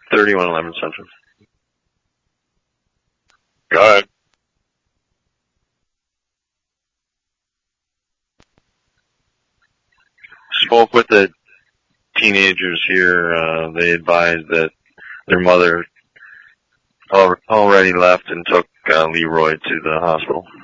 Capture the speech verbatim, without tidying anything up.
thirty-one eleven Central. Go ahead. Spoke with the teenagers here. Uh, they advised that their mother al- already left and took uh, Leroy to the hospital.